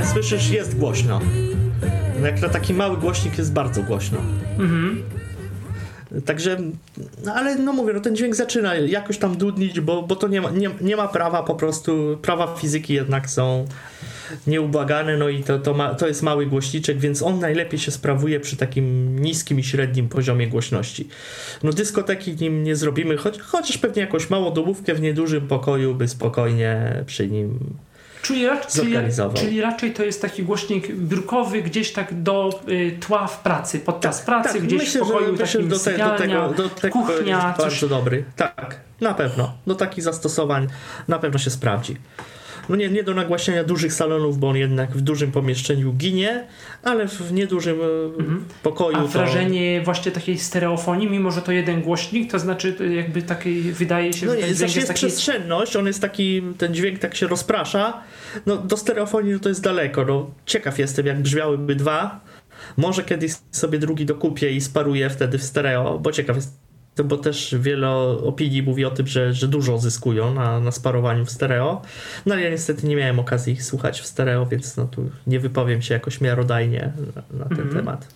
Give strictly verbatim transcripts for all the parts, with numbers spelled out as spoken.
słyszysz, jest głośno. Jak na taki mały głośnik jest bardzo głośno. Mhm. Także, no ale no mówię, no ten dźwięk zaczyna jakoś tam dudnić, bo, bo to nie ma, nie, nie ma prawa po prostu, prawa fizyki jednak są nieubłagane, no i to, to, ma, to jest mały głośniczek, więc on najlepiej się sprawuje przy takim niskim i średnim poziomie głośności. No dyskoteki nim nie zrobimy, choć, chociaż pewnie jakąś małą domówkę w niedużym pokoju by spokojnie przy nim Czyli, czyli, czyli raczej to jest taki głośnik biurkowy gdzieś tak do y, tła w pracy, podczas tak, pracy, tak, gdzieś myślę, w pokoju że, takim do, te, do tego, do tego kuchnia. Jest coś... bardzo dobry. Tak, na pewno. Do takich zastosowań na pewno się sprawdzi. No nie, nie do nagłaśniania dużych salonów, bo on jednak w dużym pomieszczeniu ginie, ale w niedużym mhm. pokoju. A wrażenie to... właśnie takiej stereofonii, mimo że to jeden głośnik, to znaczy jakby takiej wydaje się, no że nie, ten dźwięk jest, jest taki... taki... przestrzenność, on jest taki, ten dźwięk tak się rozprasza. No do stereofonii no to jest daleko. No ciekaw jestem, jak brzmiałyby dwa. Może kiedyś sobie drugi dokupię i sparuję wtedy w stereo, bo ciekaw jest. Bo też wiele opinii mówi o tym, że, że dużo zyskują na, na sparowaniu w stereo. No ale ja niestety nie miałem okazji ich słuchać w stereo, więc no tu nie wypowiem się jakoś miarodajnie na, na ten mm. temat.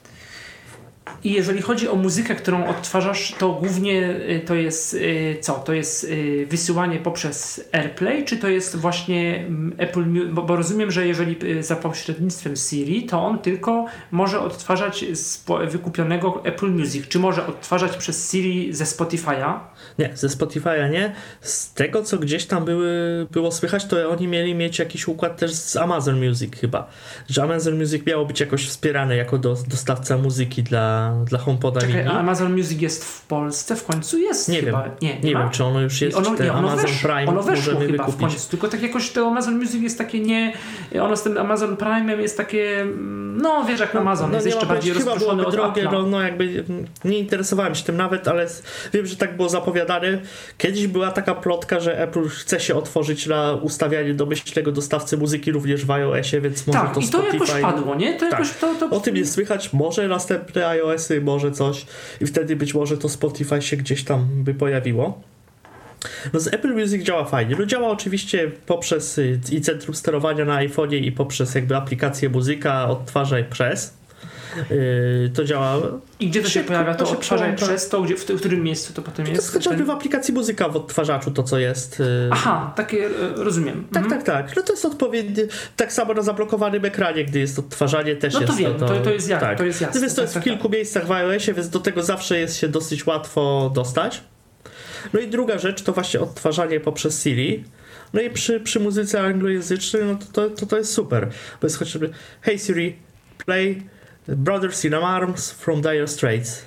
I jeżeli chodzi o muzykę, którą odtwarzasz, to głównie to jest co? To jest wysyłanie poprzez AirPlay, czy to jest właśnie Apple Music? Bo, bo rozumiem, że jeżeli za pośrednictwem Siri, to on tylko może odtwarzać z wykupionego Apple Music. Czy może odtwarzać przez Siri ze Spotify'a? Nie, ze Spotify'a nie. Z tego, co gdzieś tam były, było słychać, to oni mieli mieć jakiś układ też z Amazon Music chyba. Że Amazon Music miało być jakoś wspierane jako do, dostawca muzyki dla dla HomePoda Czekaj, mini. a Amazon Music jest w Polsce? W końcu jest nie chyba. Wiem. Nie, nie, nie wiem, czy ono już jest, ono, czy nie, ono Amazon wesz, Prime ono weszło możemy chyba wykupić. W końcu, tylko tak jakoś to Amazon Music jest takie nie... Ono z tym Amazon Prime'em jest takie... No wiesz, jak Amazon no, jest jeszcze bardziej rozproszony od drogie, Apple'a. no, no jakby nie interesowałem się tym nawet, ale wiem, że tak było zapowiadane. Kiedyś była taka plotka, że Apple chce się otworzyć na ustawianie domyślnego dostawcy muzyki również w iOSie, więc może tak, to i to Spotify... jakoś padło, nie? To tak. jakoś to, to... O tym jest słychać, może następne iOSy, może coś i wtedy być może to Spotify się gdzieś tam by pojawiło. No z Apple Music działa fajnie. No działa oczywiście poprzez i centrum sterowania na iPhone'ie i poprzez jakby aplikację muzyka, odtwarzaj przez. Yy, to działa. I gdzie to się szybko, pojawia? To, to odtwarzaj przełącza. przez to, gdzie, w, w którym miejscu to potem to jest? To jest chociażby w aplikacji muzyka w odtwarzaczu to, co jest. Yy... Aha, takie rozumiem. Tak, mhm. tak, tak. No to jest odpowiednie. Tak samo na zablokowanym ekranie, gdy jest odtwarzanie też no to jest. Wiem, to, to, to jest jak, tak. to jest jasne. Więc to jest tak, w kilku tak. miejscach w iOSie, więc do tego zawsze jest się dosyć łatwo dostać. No i druga rzecz to właśnie odtwarzanie poprzez Siri. No i przy, przy muzyce anglojęzycznej no to, to, to, to jest super. Bo jest chociażby Hey Siri, play Brothers in Arms from Dire Straits.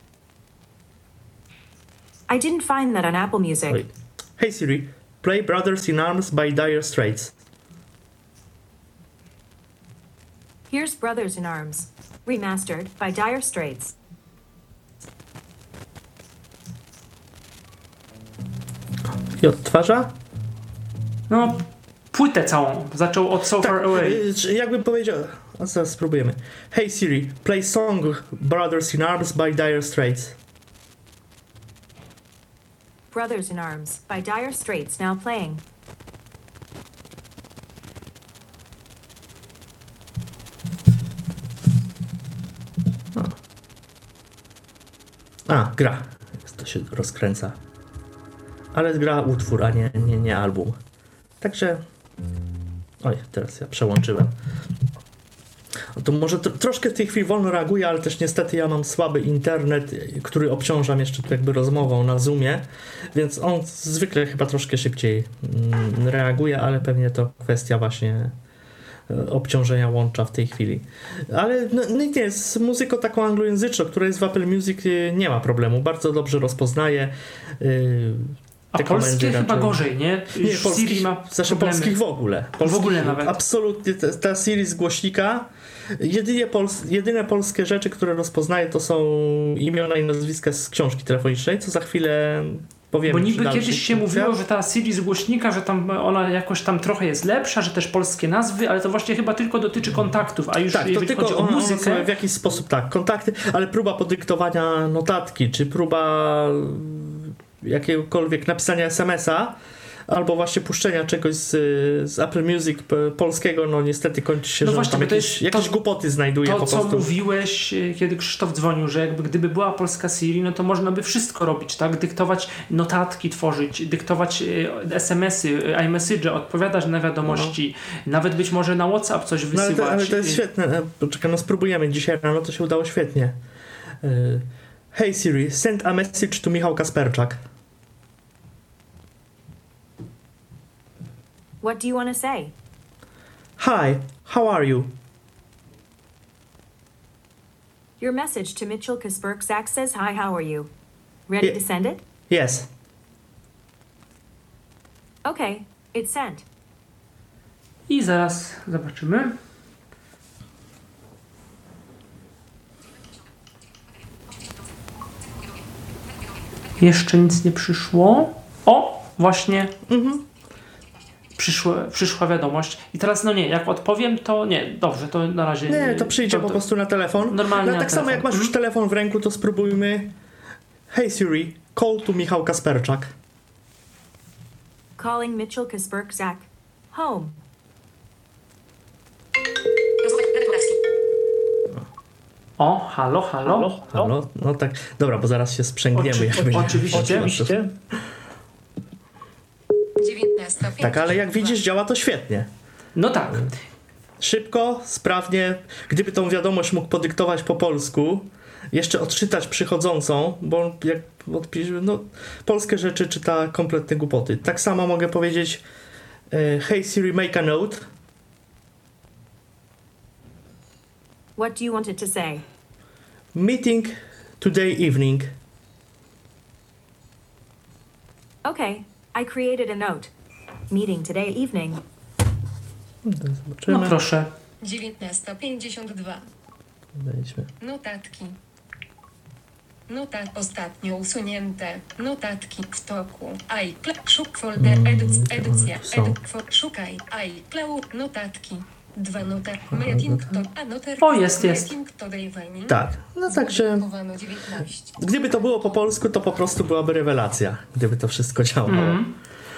I didn't find that on Apple Music. Oj. Hey Siri, play Brothers in Arms by Dire Straits. Here's Brothers in Arms, remastered by Dire Straits. I odtwarza? No, płytę całą. Zaczął od So Far tak, Away. Jakbym powiedział... A zaraz spróbujemy. Hey Siri, play song Brothers in Arms by Dire Straits. Brothers in Arms by Dire Straits now playing. A, a gra. To się rozkręca. Ale gra utwór, a nie, nie, nie album. Także... Oj, teraz ja przełączyłem. To może tr- troszkę w tej chwili wolno reaguje, ale też niestety ja mam słaby internet, który obciążam jeszcze tu jakby rozmową na Zoomie, więc on zwykle chyba troszkę szybciej mm, reaguje, ale pewnie to kwestia właśnie obciążenia łącza w tej chwili. Ale no, no nie, z muzyką taką anglojęzyczną, która jest w Apple Music, nie ma problemu, bardzo dobrze rozpoznaje. Yy, A polskie chyba raczej... gorzej, nie? Nie, polskich, ma znaczy polskich w ogóle. Polskich, w ogóle nawet. Absolutnie, ta, ta Siri z głośnika, jedynie pols, jedyne polskie rzeczy, które rozpoznaje, to są imiona i nazwiska z książki telefonicznej, co za chwilę powiem. Bo niby kiedyś się mówiło, że ta Siri z głośnika, że tam ona jakoś tam trochę jest lepsza, że też polskie nazwy, ale to właśnie chyba tylko dotyczy kontaktów, a już tak, jeżeli to tylko chodzi o muzykę... On w jakiś sposób tak, kontakty, ale próba podyktowania notatki, czy próba jakiegokolwiek napisania es em es a, albo właśnie puszczenia czegoś z, z Apple Music polskiego, no niestety kończy się, no że właśnie, tam to jakieś, jest, jakieś to, głupoty znajduje to, po prostu. To, co mówiłeś, kiedy Krzysztof dzwonił, że jakby gdyby była polska Siri, no to można by wszystko robić, tak? Dyktować notatki, tworzyć, dyktować es em esy, iMessage, odpowiadać na wiadomości, no. nawet być może na WhatsApp coś wysyłać. No ale, to, ale to jest świetne. Poczekaj, no spróbujemy. Dzisiaj rano to się udało świetnie. Hey Siri, send a message to Michał Kasperczak. What do you want to say? Hi, how are you? Your message to Mitchell Kasperczak says, hi, how are you? Ready Ye- to send it? Yes. Okay, it's sent. I zaraz zobaczymy. Jeszcze nic nie przyszło. O, właśnie. Mhm. Przyszła, przyszła wiadomość. I teraz, no nie, jak odpowiem, to nie, dobrze, to na razie... Nie, to przyjdzie to, to po prostu na telefon. Normalnie no, tak samo jak masz już telefon w ręku, to spróbujmy. Hey Siri, call to Michał Kasperczak. Calling Mitchell Kasperczak. Home. O, halo, halo. Halo, halo. No tak, dobra, bo zaraz się sprzęgniemy. Oczy, jakby, oczywiście. oczywiście. Tak, ale jak widzisz, działa to świetnie. No tak. Szybko, sprawnie. Gdyby tą wiadomość mógł podyktować po polsku, jeszcze odczytać przychodzącą, bo jak odpisz, no, polskie rzeczy czyta kompletne głupoty. Tak samo mogę powiedzieć hey Siri, make a note. What do you want it to say? Meeting today evening. Okay, I created a note. Meeting today evening. No proszę. dziewiętnasta pięćdziesiąt dwa. Wejdźmy. Notatki. Notat ostatnio usunięte. Notatki w toku. iCloud. Szuk folder. Edyc, edycja. Edyc, szukaj. iCloud. Notatki. Dwa notatki. Meeting to. A noter. O, jest, jest. Tak. No także. Gdyby to było po polsku, to po prostu byłaby rewelacja. Gdyby to wszystko działało. Mm.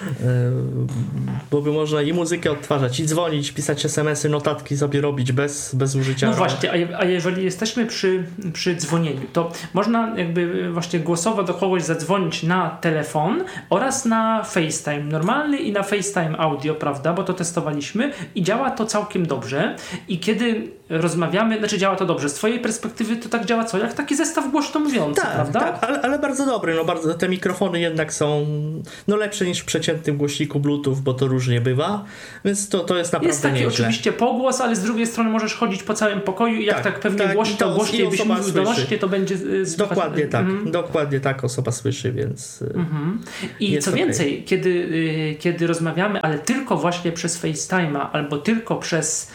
Bo by można i muzykę odtwarzać, i dzwonić, pisać es em esy, notatki sobie robić bez, bez użycia. No właśnie, a, je, a jeżeli jesteśmy przy, przy dzwonieniu, to można jakby właśnie głosowo do kogoś zadzwonić na telefon oraz na FaceTime normalny i na FaceTime audio, prawda, bo to testowaliśmy i działa to całkiem dobrze. I kiedy rozmawiamy, znaczy działa to dobrze, z twojej perspektywy to tak działa co? Jak taki zestaw głośno mówiący, tak, prawda? Tak, ale, ale bardzo dobry, no bardzo, te mikrofony jednak są no lepsze niż w przeciętnym głośniku Bluetooth, bo to różnie bywa, więc to, to jest naprawdę Jest taki nieźle. oczywiście pogłos, ale z drugiej strony możesz chodzić po całym pokoju i jak tak, tak pewnie tak, głośno, to głośniej byś mówił donośnie, to będzie... Yy, dokładnie słuchać. tak, mm. dokładnie tak osoba słyszy, więc... Mm-hmm. I co okay. więcej, kiedy, yy, kiedy rozmawiamy, ale tylko właśnie przez FaceTime'a albo tylko przez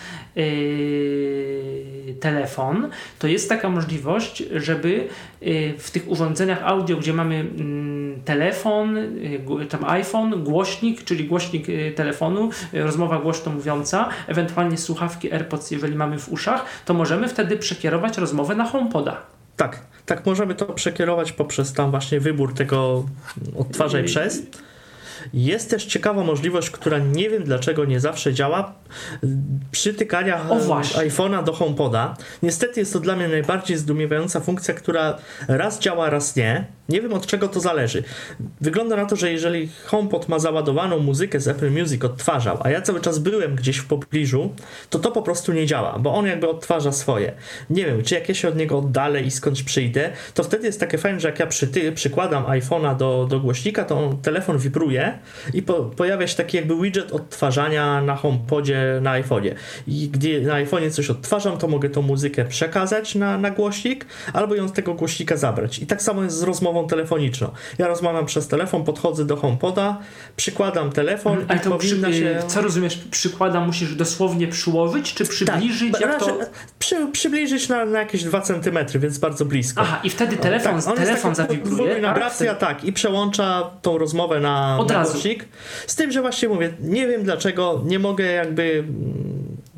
Yy, telefon, to jest taka możliwość, żeby yy, w tych urządzeniach audio, gdzie mamy yy, telefon, yy, tam iPhone, głośnik, czyli głośnik yy, telefonu, yy, rozmowa głośno mówiąca, ewentualnie słuchawki AirPods, jeżeli mamy w uszach, to możemy wtedy przekierować rozmowę na HomePoda. Tak, tak możemy to przekierować poprzez tam właśnie wybór tego odtwarzaj przez. Jest też ciekawa możliwość, która nie wiem dlaczego nie zawsze działa, przytykania iPhone'a do HomePoda. Niestety jest to dla mnie najbardziej zdumiewająca funkcja, która raz działa, raz nie. Nie wiem od czego to zależy. Wygląda na to, że jeżeli HomePod ma załadowaną muzykę z Apple Music, odtwarzał, a ja cały czas byłem gdzieś w pobliżu, to to po prostu nie działa, bo on jakby odtwarza swoje. Nie wiem, czy jak ja się od niego oddalę i skądś przyjdę, to wtedy jest takie fajne, że jak ja przyty, przykładam iPhone'a do, do głośnika, to on, telefon wibruje i po, pojawia się taki jakby widget odtwarzania na HomePodzie, na iPhone'ie. I gdy na iPhone'ie coś odtwarzam, to mogę tą muzykę przekazać na, na głośnik, albo ją z tego głośnika zabrać. I tak samo jest z rozmową telefoniczną. Ja rozmawiam przez telefon, podchodzę do HomePoda, przykładam telefon ale i to powinna przy, się... Co rozumiesz, przykładam, musisz dosłownie przyłożyć, czy przybliżyć? Tak, jak to... przy, przybliżyć na, na jakieś dwa centymetry, więc bardzo blisko. Aha, i wtedy telefon, tak, telefon zawibruje. Wibracja, tak, tak, i przełącza tą rozmowę na, Od na razu. głośnik. Z tym, że właśnie mówię, nie wiem dlaczego, nie mogę jakby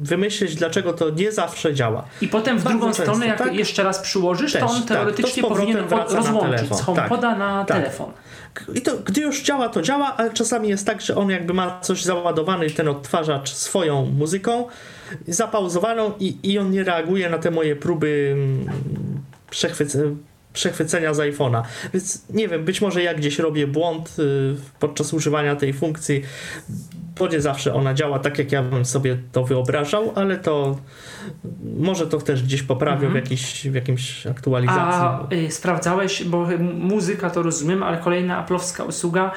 wymyślić, dlaczego to nie zawsze działa. I potem w Bardzo drugą często, stronę, jak tak? jeszcze raz przyłożysz, Też, to on teoretycznie tak, to powinien rozłączyć na z HomePoda tak, na tak. telefon. I to, gdy już działa, to działa, ale czasami jest tak, że on jakby ma coś załadowane, ten odtwarzacz swoją muzyką, zapauzowaną i, i on nie reaguje na te moje próby przechwycenia przechwycenia z iPhone'a. Więc nie wiem, być może ja gdzieś robię błąd y, podczas używania tej funkcji, bo nie zawsze ona działa tak, jak ja bym sobie to wyobrażał, ale to może to też gdzieś poprawię mhm. w, jakiś, w jakimś aktualizacji. A y, sprawdzałeś, bo muzyka to rozumiem, ale kolejna Apple'owska usługa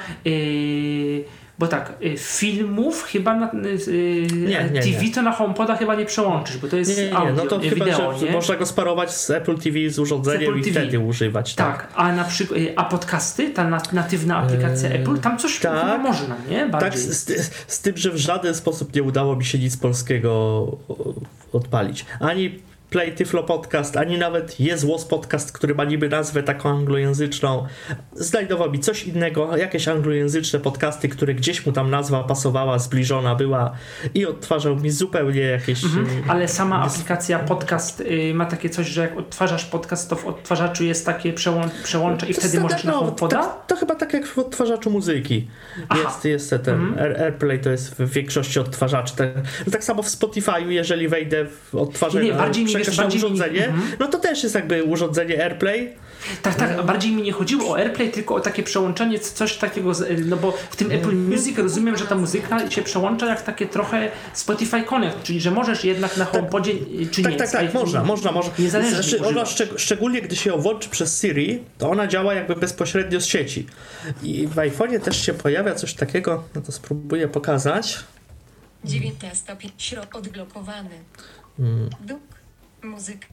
y, bo tak, filmów chyba na y, nie, nie, T V nie. To na HomePoda chyba nie przełączysz, bo to jest nie, nie, audio, no to nie chyba, wideo, że nie? Można go sparować z Apple T V z urządzeniem i wtedy używać. Tak, tak. A na przykład, a podcasty, ta natywna aplikacja eee, Apple, tam coś tak, chyba można, nie? Bardziej. Tak, z, z tym, że w żaden sposób nie udało mi się nic polskiego odpalić. Ani Play Tyflo Podcast, ani nawet Jest Łos Podcast, który ma niby nazwę taką anglojęzyczną. Znajdował mi coś innego, jakieś anglojęzyczne podcasty, które gdzieś mu tam nazwa pasowała, zbliżona była i odtwarzał mi zupełnie jakieś... Mhm, ale sama aplikacja podcast y, ma takie coś, że jak odtwarzasz podcast, to w odtwarzaczu jest takie przełą- przełącze i to wtedy możesz no, na HomePoda? To, to chyba tak jak w odtwarzaczu muzyki. Jest, jest ten mhm. AirPlay, to jest w większości odtwarzaczy. Tak, no tak samo w Spotify'u, jeżeli wejdę w odtwarzanie... Nie, nie, bardziej mi Wiesz, bardziej urządzenie, mi... no to też jest jakby urządzenie AirPlay. Tak, tak, bardziej mi nie chodziło o AirPlay, tylko o takie przełączenie, coś takiego, no bo w tym Apple Music rozumiem, że ta muzyka się przełącza jak takie trochę Spotify Connect, czyli że możesz jednak na HomePodzie, czy tak, nie? Tak, tak, tak, można, można, można. Niezależnie znaczy, ona szczeg- szczególnie gdy się ją włączy przez Siri, to ona działa jakby bezpośrednio z sieci. I w iPhone'ie też się pojawia coś takiego, no to spróbuję pokazać. dziewiętnaście stopień, środ odblokowany. Hmm. Duk. Muzyka.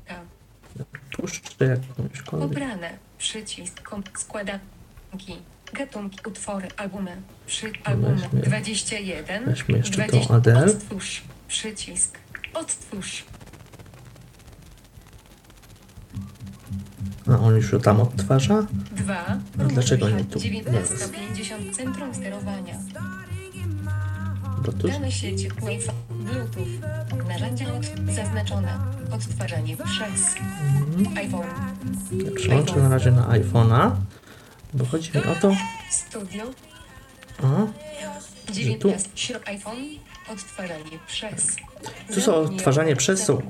Puszczę jakąś kolej. Pobrane. Przycisk. Kom- składanki. Gatunki. Utwory. Albumy. Przy albumy. Weźmy, dwadzieścia jeden. Weźmy jeszcze dwadzieścia tą Adele. Odtwórz. Przycisk. Odtwórz. A on już ją tam odtwarza? dwa. No dlaczego nie tu? dziewiętnaście pięćdziesiąt. Centrum sterowania. Bluetooth? Dane sieci Wi-Fi, Bluetooth, narzędzia od, zaznaczone, odtwarzanie przez mm. iPhone. Ja przełączę na razie na iPhone'a, bo chodzi mi o to... Studio. A? dziewiętnaście. Środ iPhone, odtwarzanie przez... Tu są odtwarzanie przez są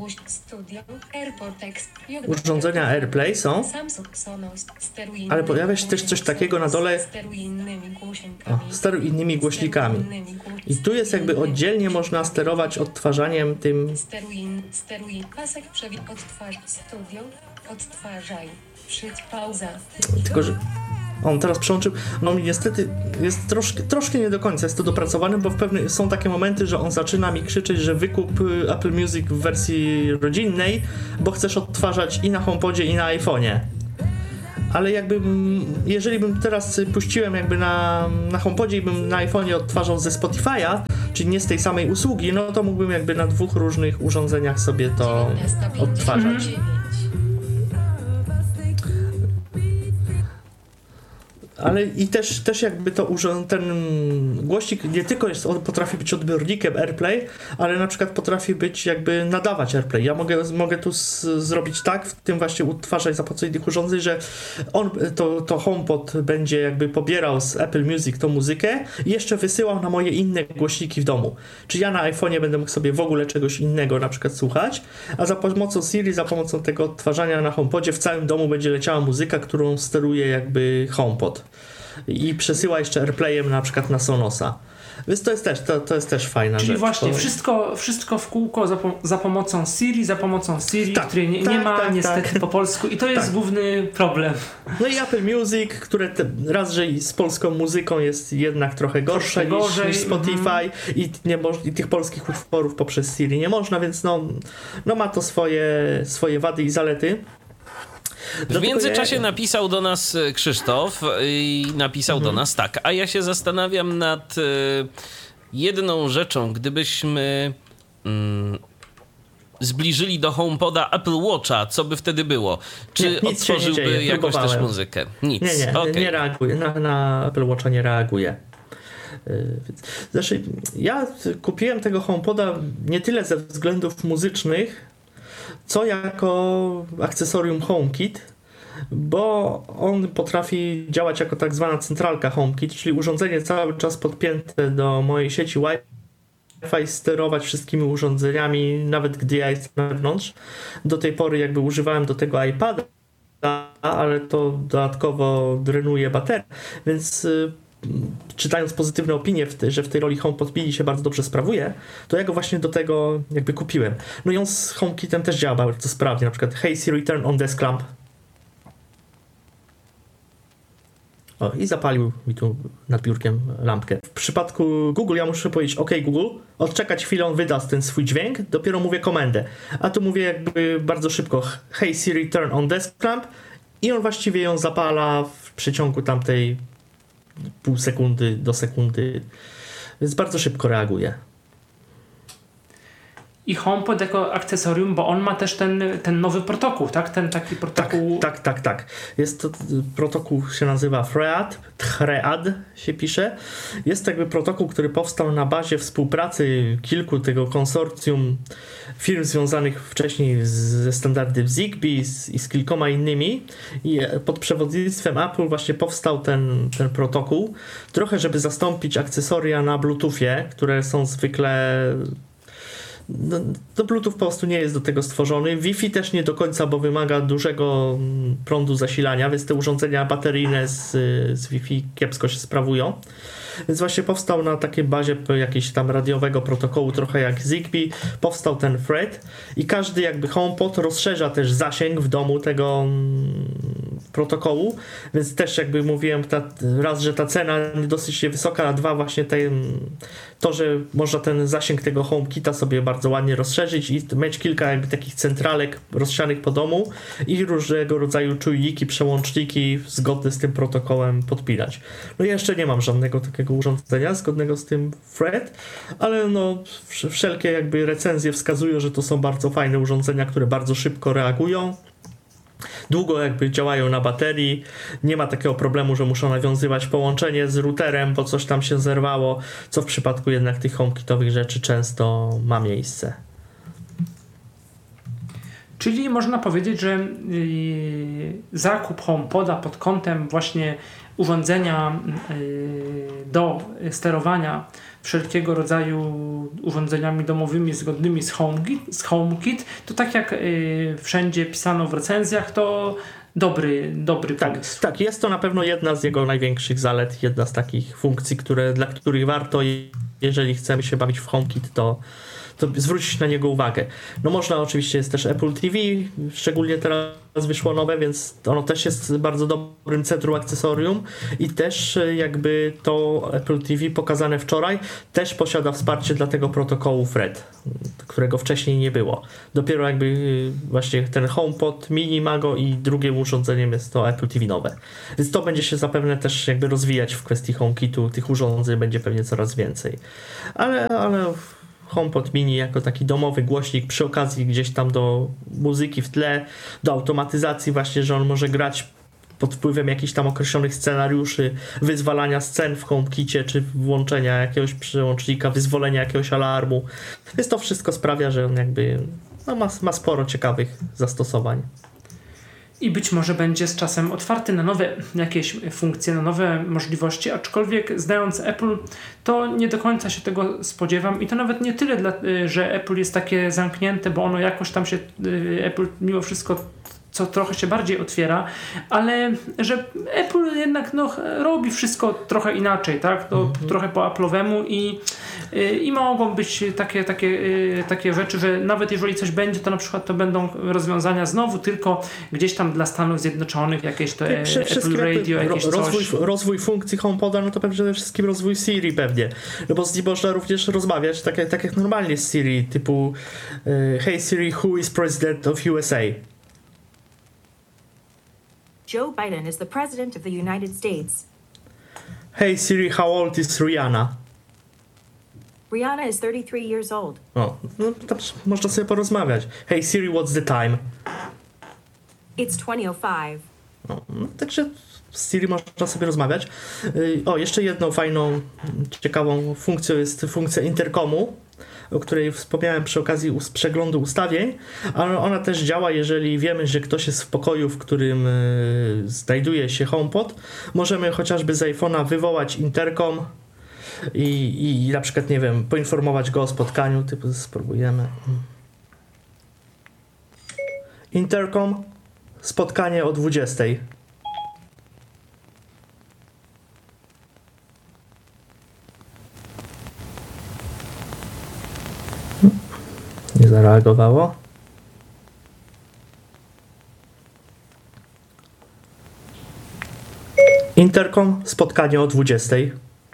urządzenia AirPlay są, ale pojawia się też coś takiego na dole. O, steruj innymi głośnikami. I tu jest jakby oddzielnie można sterować odtwarzaniem tym. Steruj pasek przewid odtwarz studio, odtwarzaj, przyć pauza. Tylko że on teraz przełączył, no niestety jest troszkę, troszkę nie do końca jest to dopracowane, bo w pewnych są takie momenty, że on zaczyna mi krzyczeć, że wykup Apple Music w wersji rodzinnej, bo chcesz odtwarzać i na HomePodzie, i na iPhone'ie. Ale jakby, jeżeli bym teraz puściłem jakby na, na HomePodzie i bym na iPhone'ie odtwarzał ze Spotify'a, czyli nie z tej samej usługi, no to mógłbym jakby na dwóch różnych urządzeniach sobie to odtwarzać. Ale i też, też jakby to urząd, ten głośnik nie tylko jest, on potrafi być odbiornikiem AirPlay, ale na przykład potrafi być jakby nadawać AirPlay. Ja mogę, mogę tu z, zrobić tak, w tym właśnie utwarzać za pomocą innych urządzeń, że on, to, to HomePod będzie jakby pobierał z Apple Music tą muzykę i jeszcze wysyłał na moje inne głośniki w domu. Czy ja na iPhone'ie będę mógł sobie w ogóle czegoś innego na przykład słuchać, a za pomocą Siri, za pomocą tego odtwarzania na HomePodzie w całym domu będzie leciała muzyka, którą steruje jakby HomePod. I przesyła jeszcze AirPlayem na przykład na Sonosa. Więc to jest też, to, to jest też fajna Czyli rzecz. Czyli właśnie to... wszystko, wszystko w kółko za, po, za pomocą Siri, za pomocą Siri, tak, której nie, tak, nie ma tak, niestety tak. po polsku i to jest tak. główny problem. No i Apple Music, które te, raz, że i z polską muzyką jest jednak trochę gorsze niż, gorzej, niż Spotify mm. i, nie moż, i tych polskich utworów poprzez Siri nie można, więc no, no ma to swoje, swoje wady i zalety. W międzyczasie napisał do nas Krzysztof i napisał mhm. do nas tak, a ja się zastanawiam nad jedną rzeczą, gdybyśmy mm, zbliżyli do HomePoda Apple Watcha, co by wtedy było? Czy nie, odtworzyłby jakoś też muzykę? Nic. Nie, nie, okay. nie reaguje, na, na Apple Watcha nie reaguje. Znaczy, ja kupiłem tego HomePoda nie tyle ze względów muzycznych, co jako akcesorium HomeKit, bo on potrafi działać jako tak zwana centralka HomeKit, czyli urządzenie cały czas podpięte do mojej sieci Wi-Fi, sterować wszystkimi urządzeniami, nawet gdy ja jestem na wewnątrz. Do tej pory jakby używałem do tego iPada, ale to dodatkowo drenuje baterię, więc czytając pozytywne opinie, w te, że w tej roli HomePod Mini się bardzo dobrze sprawuje, to ja go właśnie do tego jakby kupiłem. No i on z HomeKitem też działa bardzo sprawnie, na przykład Hey Siri, turn on desk lamp. O, i zapalił mi tu nad biurkiem lampkę. W przypadku Google ja muszę powiedzieć OK Google, odczekać chwilę, on wyda ten swój dźwięk, dopiero mówię komendę. A tu mówię jakby bardzo szybko Hey Siri, turn on desk lamp i on właściwie ją zapala w przeciągu tamtej pół sekundy do sekundy, więc bardzo szybko reaguje. I HomePod jako akcesorium, bo on ma też ten, ten nowy protokół, tak? Ten taki protokół... Tak, tak, tak, tak. Jest to, protokół się nazywa Thread, Thread się pisze. Jest to jakby protokół, który powstał na bazie współpracy kilku tego konsorcjum firm związanych wcześniej ze standardem Zigbee z, i z kilkoma innymi. I pod przewodnictwem Apple właśnie powstał ten, ten protokół. Trochę, żeby zastąpić akcesoria na Bluetoothie, które są zwykle... No, to Bluetooth po prostu nie jest do tego stworzony. Wi-Fi też nie do końca, bo wymaga dużego prądu zasilania, więc te urządzenia bateryjne z, z Wi-Fi kiepsko się sprawują. Więc właśnie powstał na takiej bazie jakiegoś tam radiowego protokołu, trochę jak Zigbee, powstał ten Thread i każdy jakby HomePod rozszerza też zasięg w domu tego protokołu, więc też jakby mówiłem, ta, raz, że ta cena dosyć wysoka, a dwa właśnie te, to, że można ten zasięg tego HomeKita sobie bardzo ładnie rozszerzyć i mieć kilka jakby takich centralek rozsianych po domu i różnego rodzaju czujniki, przełączniki zgodne z tym protokołem podpinać. No ja jeszcze nie mam żadnego takiego urządzenia zgodnego z tym Thread, ale no wszelkie jakby recenzje wskazują, że to są bardzo fajne urządzenia, które bardzo szybko reagują. Długo jakby działają na baterii, nie ma takiego problemu, że muszą nawiązywać połączenie z routerem, bo coś tam się zerwało, co w przypadku jednak tych HomeKitowych rzeczy często ma miejsce. Czyli można powiedzieć, że yy, zakup HomePoda pod kątem właśnie urządzenia yy, do sterowania wszelkiego rodzaju urządzeniami domowymi zgodnymi z HomeKit, z HomeKit to tak jak yy, wszędzie pisano w recenzjach, to dobry, dobry tak, pomysł. Tak, jest to na pewno jedna z jego największych zalet, jedna z takich funkcji, które, dla których warto, jeżeli chcemy się bawić w HomeKit, to to zwrócić na niego uwagę. No można oczywiście, jest też Apple T V, szczególnie teraz wyszło nowe, więc ono też jest bardzo dobrym centrum akcesorium i też jakby to Apple T V pokazane wczoraj też posiada wsparcie dla tego protokołu Thread, którego wcześniej nie było. Dopiero jakby właśnie ten HomePod Mini ma go i drugim urządzeniem jest to Apple T V nowe. Więc to będzie się zapewne też jakby rozwijać w kwestii HomeKitu, tych urządzeń będzie pewnie coraz więcej. Ale, ale HomePod Mini jako taki domowy głośnik przy okazji gdzieś tam do muzyki w tle, do automatyzacji właśnie, że on może grać pod wpływem jakichś tam określonych scenariuszy, wyzwalania scen w HomeKicie, czy włączenia jakiegoś przełącznika, wyzwolenia jakiegoś alarmu. Więc to wszystko sprawia, że on jakby no, ma, ma sporo ciekawych zastosowań. I być może będzie z czasem otwarty na nowe jakieś funkcje, na nowe możliwości, aczkolwiek znając Apple, to nie do końca się tego spodziewam i to nawet nie tyle, dla, że Apple jest takie zamknięte, bo ono jakoś tam się, Apple mimo wszystko co trochę się bardziej otwiera, ale że Apple jednak no, robi wszystko trochę inaczej, tak? To mm-hmm. trochę po Apple'owemu i, i mogą być takie, takie, takie rzeczy, że nawet jeżeli coś będzie, to na przykład to będą rozwiązania znowu tylko gdzieś tam dla Stanów Zjednoczonych, jakieś to Apple Radio, jakieś rozwój, coś. Rozwój funkcji HomePoda, no to pewnie przede wszystkim rozwój Siri pewnie, no bo z nim można również rozmawiać tak jak, tak jak normalnie z Siri, typu Hey Siri, who is president of U S A? Joe Biden is the president of the United States. Hey Siri, how old is Rihanna? Rihanna is thirty-three years old. O, no to można sobie porozmawiać. Hey Siri, what's the time? It's twenty oh five. No, no, także z Siri można sobie rozmawiać. O, jeszcze jedną fajną, ciekawą funkcją jest funkcja interkomu, o której wspomniałem przy okazji przeglądu ustawień, ale ona też działa, jeżeli wiemy, że ktoś jest w pokoju, w którym znajduje się HomePod. Możemy chociażby z iPhone'a wywołać interkom i, i na przykład, nie wiem, poinformować go o spotkaniu, typu spróbujemy. Interkom, spotkanie o dwudziestej. Nie zareagowało. Interkom, spotkanie o dwudziestej.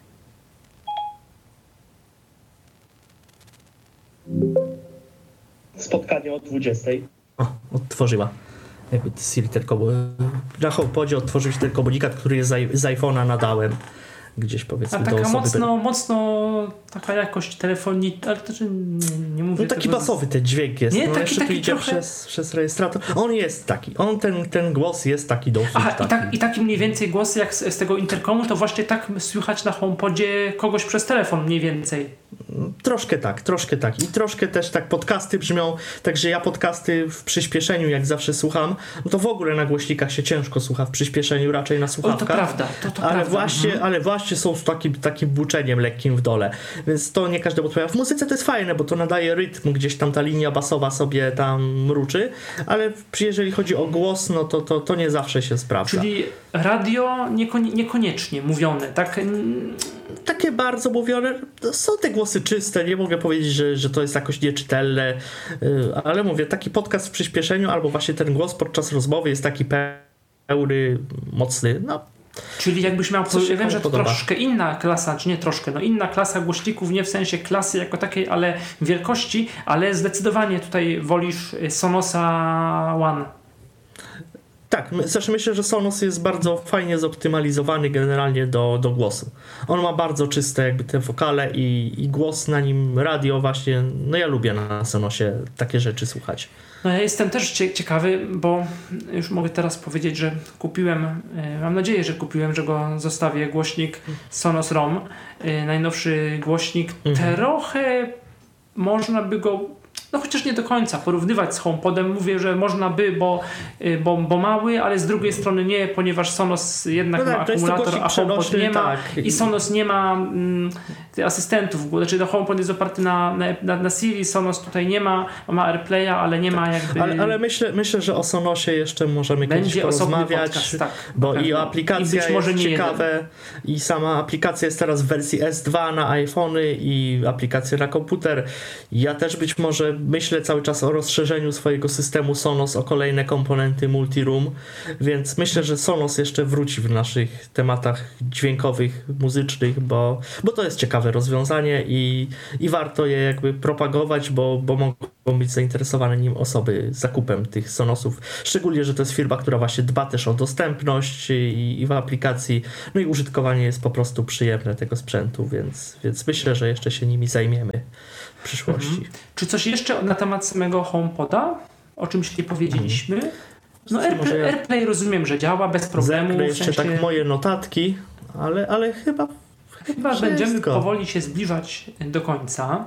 Spotkanie o dwudziestej. O, odtworzyła. Jakby Siri tylko na HomePodzie otworzył się ten komunikat, który jest z iPhone'a nadałem. Gdzieś powiedzmy A taka do osoby. Mocno, by... mocno taka jakość telefonii, ale to, że nie, nie mówię... No taki tego... basowy ten dźwięk jest. Nie, no, taki, jeszcze taki tu idzie trochę... przez, przez rejestrator. On jest taki. On ten, ten głos jest taki dosyć. Aha, taki. I, tak, i taki mniej więcej głos jak z, z tego interkomu, to właśnie tak słychać na HomePodzie kogoś przez telefon mniej więcej. Troszkę tak, troszkę tak. I troszkę też tak podcasty brzmią, także ja podcasty w przyspieszeniu jak zawsze słucham, no to w ogóle na głośnikach się ciężko słucha w przyspieszeniu, raczej na słuchawkach. O, to prawda, to, to ale prawda. Właśnie, mhm. ale właśnie są z takim, takim buczeniem lekkim w dole, więc to nie każdemu odpowiada. W muzyce to jest fajne, bo to nadaje rytm, gdzieś tam ta linia basowa sobie tam mruczy, ale jeżeli chodzi o głos, no to, to, to nie zawsze się sprawdza. Czyli radio niekon- niekoniecznie mówione, tak? Takie bardzo mówione, są te głosy czyste, nie mogę powiedzieć, że, że to jest jakoś nieczytelne, ale mówię, taki podcast w przyspieszeniu albo właśnie ten głos podczas rozmowy jest taki pełny, mocny, no. Czyli jakbyś miał, ja wiem, że to podoba. Troszkę inna klasa, czy nie troszkę, no inna klasa głośników, nie w sensie klasy jako takiej, ale wielkości, ale zdecydowanie tutaj wolisz Sonosa One. Tak, zresztą myślę, że Sonos jest bardzo fajnie zoptymalizowany generalnie do, do głosu. On ma bardzo czyste jakby te wokale i, i głos na nim, radio właśnie, no ja lubię na Sonosie takie rzeczy słuchać. No ja jestem też ciekawy, bo już mogę teraz powiedzieć, że kupiłem, mam nadzieję, że kupiłem, że go zostawię, głośnik Sonos ROM, najnowszy głośnik, mhm. trochę można by go, no chociaż nie do końca porównywać z HomePodem. Mówię, że można by, bo, bo, bo mały, ale z drugiej strony nie, ponieważ Sonos jednak no tak, ma akumulator, a HomePod nie ma tak. I Sonos nie ma mm, asystentów. Znaczy no, HomePod jest oparty na, na, na Siri, Sonos tutaj nie ma, ma AirPlaya, ale nie tak. ma jakby... Ale, ale myślę, myślę, że o Sonosie jeszcze możemy kiedyś porozmawiać, podcast, tak, bo i aplikacja I jest ciekawe jeden. I sama aplikacja jest teraz w wersji S dwa na iPhony i aplikacja na komputer. Ja też być może myślę cały czas o rozszerzeniu swojego systemu Sonos o kolejne komponenty multi-room, więc myślę, że Sonos jeszcze wróci w naszych tematach dźwiękowych, muzycznych, bo, bo to jest ciekawe rozwiązanie i, i warto je jakby propagować, bo, bo mogą być zainteresowane nim osoby zakupem tych Sonosów, szczególnie, że to jest firma, która właśnie dba też o dostępność i, i w aplikacji, no i użytkowanie jest po prostu przyjemne tego sprzętu, więc, więc myślę, że jeszcze się nimi zajmiemy w przyszłości. Mhm. Czy coś jeszcze na temat samego HomePoda? O czymś nie powiedzieliśmy? Mhm. No AirPlay, ja... AirPlay rozumiem, że działa bez problemu. Zerknę jeszcze w sensie... tak moje notatki, ale, ale chyba Chyba wszystko. Będziemy powoli się zbliżać do końca.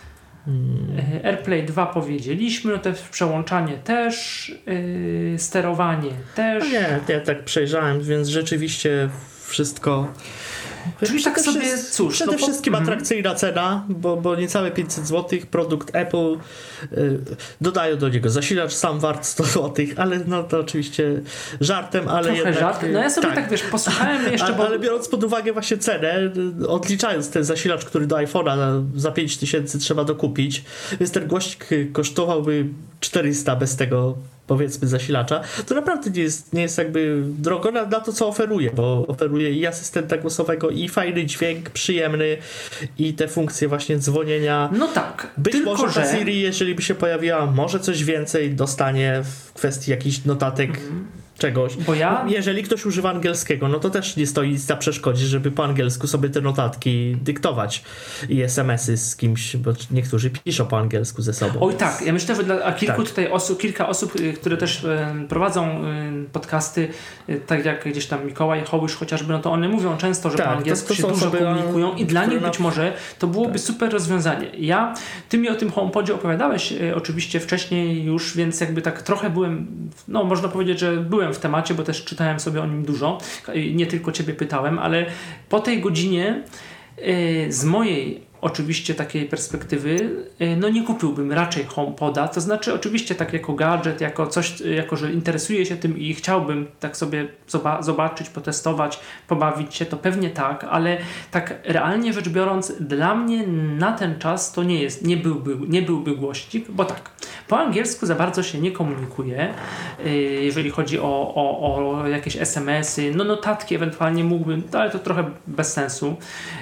Hmm. AirPlay dwa powiedzieliśmy, no to przełączanie też, yy, sterowanie też. No nie, ja tak przejrzałem, więc rzeczywiście wszystko... Czyli tak sobie, wszyst- cóż... Przede no po... wszystkim mhm. atrakcyjna cena, bo, bo niecałe pięćset złotych, produkt Apple, yy, dodają do niego zasilacz sam wart sto złotych, ale no to oczywiście żartem, ale Trochę jednak... żart. No ja sobie tak, tak wiesz, posłuchałem jeszcze... ale, bo... ale biorąc pod uwagę właśnie cenę, odliczając ten zasilacz, który do iPhone'a za pięć tysięcy trzeba dokupić, więc ten głośnik kosztowałby czterysta bez tego, powiedzmy, zasilacza, to naprawdę nie jest, nie jest jakby drogo na, na to, co oferuje, bo oferuje i asystenta głosowego, i fajny dźwięk, przyjemny, i te funkcje właśnie dzwonienia. No tak. Być tylko, może że... ta Siri, jeżeli by się pojawiła, może coś więcej dostanie w kwestii jakichś notatek, mhm. czegoś. Bo ja... Jeżeli ktoś używa angielskiego, no to też nie stoi nic na przeszkodzie, żeby po angielsku sobie te notatki dyktować i es em esy z kimś, bo niektórzy piszą po angielsku ze sobą. Oj tak, ja myślę, że dla kilku tak. tutaj osób, kilka osób które też prowadzą podcasty, tak jak gdzieś tam Mikołaj Hołysz chociażby, no to one mówią często, że tak, po angielsku to, to się dużo komunikują i dla nich być może to byłoby tak. super rozwiązanie. Ja, ty mi o tym HomePodzie opowiadałeś e, oczywiście wcześniej już, więc jakby tak trochę byłem, no można powiedzieć, że byłem w temacie, bo też czytałem sobie o nim dużo, nie tylko ciebie pytałem, ale po tej godzinie e, z mojej oczywiście takiej perspektywy, no nie kupiłbym raczej HomePoda, to znaczy oczywiście tak jako gadżet, jako coś, jako że interesuję się tym i chciałbym tak sobie zoba- zobaczyć, potestować, pobawić się, to pewnie tak, ale tak realnie rzecz biorąc, dla mnie na ten czas to nie jest, nie byłby, nie byłby głośnik, bo tak, po angielsku za bardzo się nie komunikuje, jeżeli chodzi o, o, o jakieś es em esy, no notatki ewentualnie mógłbym, ale to trochę bez sensu.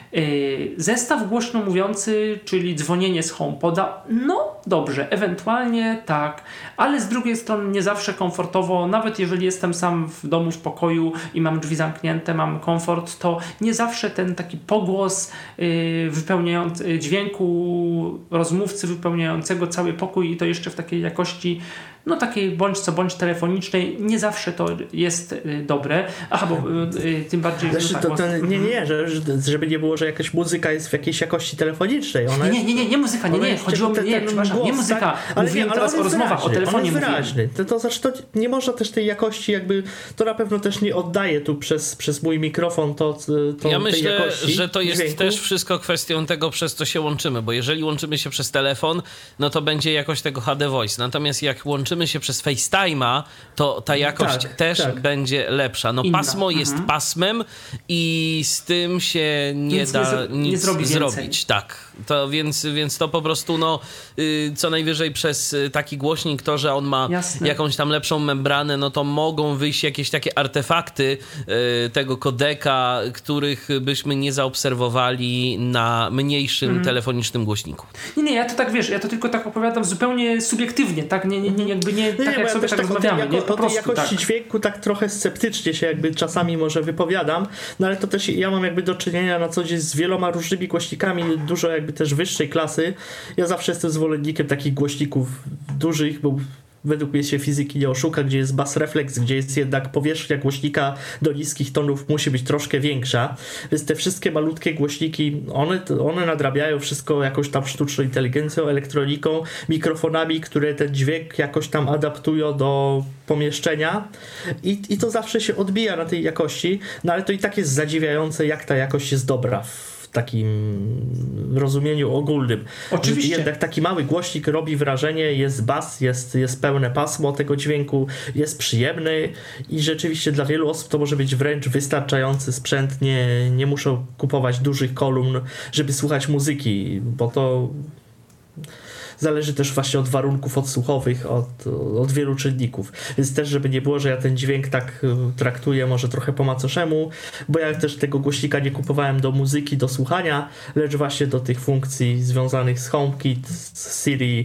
Zestaw głośno mówiący, czyli dzwonienie z HomePoda, no dobrze, ewentualnie tak, ale z drugiej strony nie zawsze komfortowo, nawet jeżeli jestem sam w domu, w pokoju i mam drzwi zamknięte, mam komfort, to nie zawsze ten taki pogłos yy, wypełniający dźwięku rozmówcy wypełniającego cały pokój i to jeszcze w takiej jakości no takiej bądź co bądź telefonicznej, nie zawsze to jest y, dobre. Aha, bo y, y, tym bardziej... Znaczy, to, to, nie, nie, że, żeby nie było, że jakaś muzyka jest w jakiejś jakości telefonicznej. Ona nie, nie, nie, nie muzyka, nie, nie, chodziło mi, nie, przepraszam, głos, nie muzyka, tak? ale mówiłem nie, ale teraz o rozmowach, o telefonie mówiłem. Wyraźny. To, to znaczy, to nie można też tej jakości jakby, to na pewno też nie oddaje tu przez, przez mój mikrofon to, to ja tej myślę, jakości że to jest dźwięku. też wszystko kwestią tego, przez co się łączymy, bo jeżeli łączymy się przez telefon, no to będzie jakość tego H D Voice, natomiast jak łączymy się przez FaceTime'a, to ta jakość tak, też tak. będzie lepsza. No Inna. pasmo jest mhm. pasmem i z tym się nie Nic da nie, nic nie zrobi zrobić. Tak. To więc, więc to po prostu no yy, co najwyżej przez taki głośnik to, że on ma Jasne. jakąś tam lepszą membranę, no to mogą wyjść jakieś takie artefakty yy, tego kodeka, których byśmy nie zaobserwowali na mniejszym mhm. telefonicznym głośniku. Nie, nie, ja to tak wiesz, ja to tylko tak opowiadam zupełnie subiektywnie, tak? Nie, nie, nie, jakby nie, nie tak nie, jak sobie tak rozmawiamy. Jako, nie, po o tej jakości tak. dźwięku tak trochę sceptycznie się jakby czasami może wypowiadam, no ale to też ja mam jakby do czynienia na co dzień z wieloma różnymi głośnikami, dużo jakby też wyższej klasy. Ja zawsze jestem zwolennikiem takich głośników dużych, bo według mnie się fizyki nie oszuka, gdzie jest bass reflex, gdzie jest jednak powierzchnia głośnika do niskich tonów musi być troszkę większa, więc te wszystkie malutkie głośniki, one, one nadrabiają wszystko jakąś tam sztuczną inteligencją, elektroniką, mikrofonami, które ten dźwięk jakoś tam adaptują do pomieszczenia i, i to zawsze się odbija na tej jakości, no ale to i tak jest zadziwiające, jak ta jakość jest dobra w takim rozumieniu ogólnym. Oczywiście. Jednak taki mały głośnik robi wrażenie, jest bas, jest, jest pełne pasmo tego dźwięku, jest przyjemny i rzeczywiście dla wielu osób to może być wręcz wystarczający sprzęt. Nie, nie muszą kupować dużych kolumn, żeby słuchać muzyki, bo to zależy też właśnie od warunków odsłuchowych, od, od wielu czynników. Więc też, żeby nie było, że ja ten dźwięk tak traktuję może trochę po macoszemu, bo ja też tego głośnika nie kupowałem do muzyki, do słuchania, lecz właśnie do tych funkcji związanych z HomeKit, z Siri,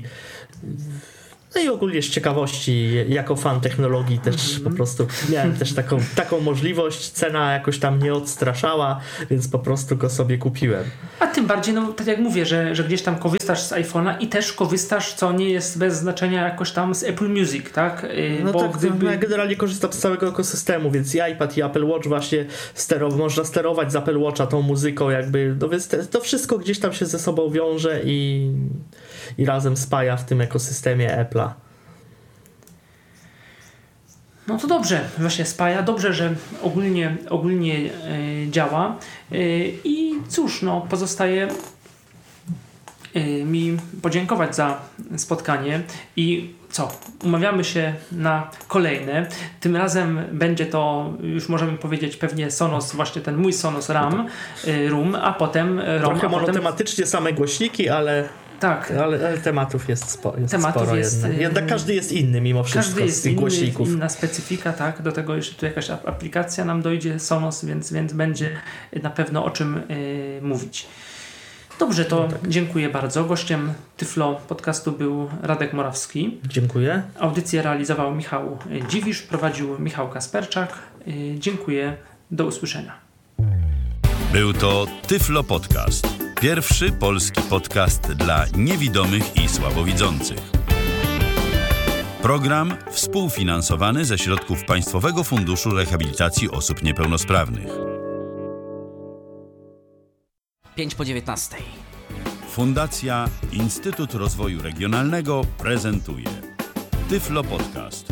no i ogólnie z ciekawości, jako fan technologii też mm-hmm. po prostu miałem też taką, taką możliwość, cena jakoś tam nie odstraszała, więc po prostu go sobie kupiłem. A tym bardziej, no tak jak mówię, że, że gdzieś tam korzystasz z iPhone'a i też korzystasz, co nie jest bez znaczenia, jakoś tam z Apple Music, tak? No Bo tak, gdyby... no ja generalnie korzystam z całego ekosystemu, więc i iPad i Apple Watch właśnie sterow- można sterować z Apple Watcha tą muzyką jakby, no więc te, to wszystko gdzieś tam się ze sobą wiąże i, i razem spaja w tym ekosystemie Apple'a. No to dobrze, właśnie spaja, dobrze, że ogólnie, ogólnie e, działa e, i cóż, no pozostaje e, mi podziękować za spotkanie i co, umawiamy się na kolejne, tym razem będzie to, już możemy powiedzieć pewnie Sonos, właśnie ten mój Sonos RAM, e, Room, a potem ROM. Trochę a monotematycznie potem... same głośniki, ale... Tak. Ale, ale tematów jest, spo, jest tematów sporo jest, jednak. jednak każdy jest inny mimo wszystko każdy jest z tych inny, głośników. Inna specyfika, tak. Do tego jeszcze tu jakaś aplikacja nam dojdzie, Sonos, więc, więc będzie na pewno o czym yy, mówić. Dobrze, to no tak. Dziękuję bardzo. Gościem Tyflo podcastu był Radek Morawski. Dziękuję. Audycję realizował Michał Dziwisz, prowadził Michał Kasperczak. Yy, dziękuję. Do usłyszenia. Był to Tyflo Podcast. Pierwszy polski podcast dla niewidomych i słabowidzących. Program współfinansowany ze środków Państwowego Funduszu Rehabilitacji Osób Niepełnosprawnych. pięć po dziewiętnastej. Fundacja Instytut Rozwoju Regionalnego prezentuje Tyflo Podcast.